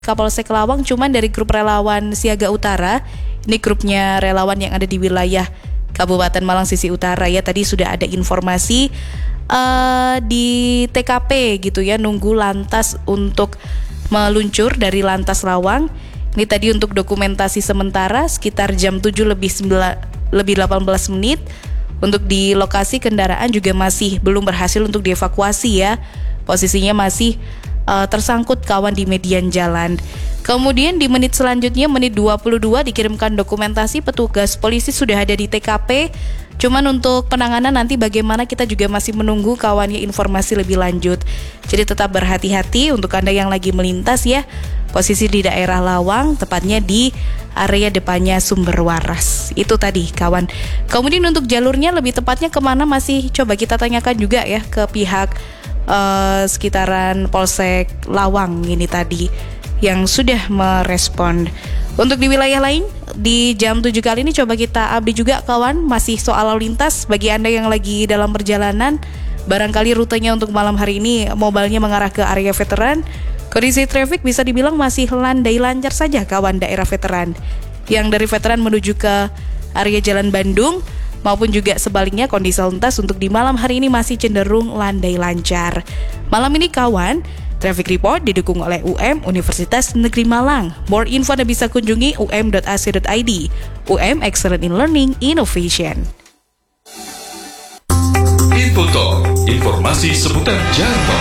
Kapolsek Lawang, cuman dari grup relawan Siaga Utara. Ini grupnya relawan yang ada di wilayah Kabupaten Malang sisi utara ya. Tadi sudah ada informasi di TKP gitu ya, nunggu lantas untuk meluncur dari Lantas Lawang. Ini tadi untuk dokumentasi sementara sekitar jam 7 lebih 18 menit. Untuk di lokasi kendaraan juga masih belum berhasil untuk dievakuasi ya. Posisinya masih tersangkut kawan di median jalan. Kemudian di menit selanjutnya, menit 22 dikirimkan dokumentasi, petugas polisi sudah ada di TKP. Cuman untuk penanganan nanti bagaimana kita juga masih menunggu kawannya informasi lebih lanjut. Jadi tetap berhati-hati untuk Anda yang lagi melintas ya. Posisi di daerah Lawang, tepatnya di area depannya Sumber Waras. Itu tadi kawan. Kemudian untuk jalurnya lebih tepatnya kemana masih coba kita tanyakan juga ya ke pihak sekitaran Polsek Lawang ini tadi yang sudah merespon. Untuk di wilayah lain di jam 7 kali ini coba kita update juga kawan, masih soal lalu lintas. Bagi Anda yang lagi dalam perjalanan, barangkali rutenya untuk malam hari ini mobilnya mengarah ke area veteran, kondisi traffic bisa dibilang masih landai lancar saja kawan daerah veteran. Yang dari veteran menuju ke area Jalan Bandung maupun juga sebaliknya, kondisi lalu lintas untuk di malam hari ini masih cenderung landai lancar. Malam ini kawan, Traffic Report didukung oleh UM Universitas Negeri Malang. More info Anda bisa kunjungi um.ac.id. UM Excellent in Learning Innovation. Info Talk, informasi seputar jalan tol.